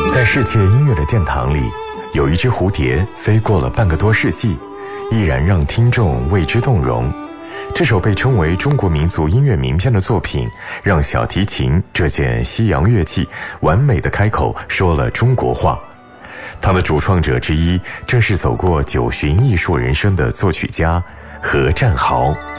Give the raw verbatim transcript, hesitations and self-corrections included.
在世界音乐的殿堂里，有一只蝴蝶飞过了半个多世纪，依然让听众为之动容。这首被称为中国民族音乐名片的作品，让小提琴这件西洋乐器完美地开口说了中国话。它的主创者之一，正是走过九旬艺术人生的作曲家何占豪。